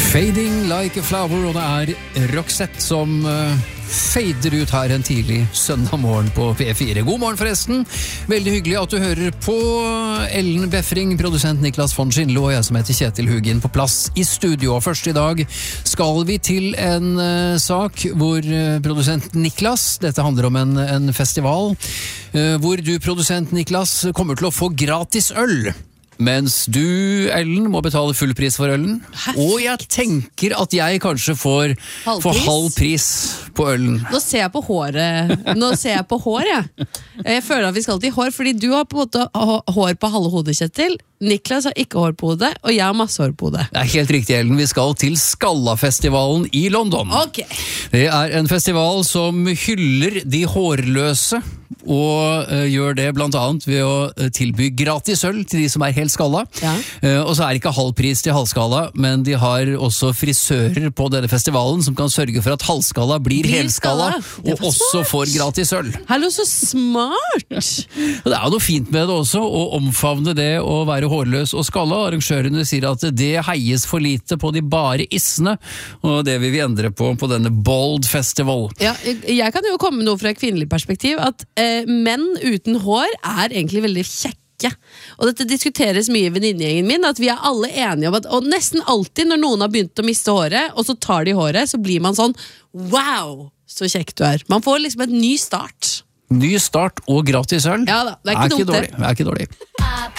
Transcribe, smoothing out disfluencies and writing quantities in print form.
Fading like a flower, og det Roxette som fader ut her en tidlig søndag morgen på P4. God morgen forresten. Veldig hyggelig at du hører på. Ellen Befring, produsent Niklas von Schindlo og jeg som heter Kjetil Hugin på plass i studio. Og først i dag skal vi til en sak hvor produsent Niklas, dette handler om en festival, hvor du, produsent Niklas, kommer til å få gratis øl. Mens du, Ellen, må betale full pris for ølen. Og jeg tenker at jeg kanskje får halv pris på ølen. Nå ser jeg på håret. Jeg føler at vi skal til hår, fordi du har på en måte hår på halve hodet, Kjetil. Niklas har ikke hår på hodet, og jeg har masse hår på hodet. Det helt riktig, Ellen. Vi skal til Skalla-festivalen i London. Okay. Det en festival som hyller de hårløse, og gjør det blant annet ved å tilby gratis øl til de som helt skalla. Ja. Og så det ikke halv pris til halvskalla, men de har også frisører på denne festivalen som kan sørge for at halvskalla blir helskalla, og også får gratis øl. Hallo, så smart! Det jo noe fint med det også, å omfavne det å være hårløs og skalla. Arrangørene sier at det heies for lite på de bare issene, og det vil vi endre på denne Bold Festival. Ja, jeg kan jo komme med noe fra et kvinnelig perspektiv, at menn uten hår egentlig veldig kjekke. Og dette diskuteres mye i venninnegjengen min, at vi alle enige om at, og nesten alltid når noen har begynt å miste håret, og så tar de håret, så blir man sånn, wow, så kjekk du Man får liksom en ny start. Ny start og gratis øl. Ja da, det ikke dumt dårlig. Det ikke dårlig.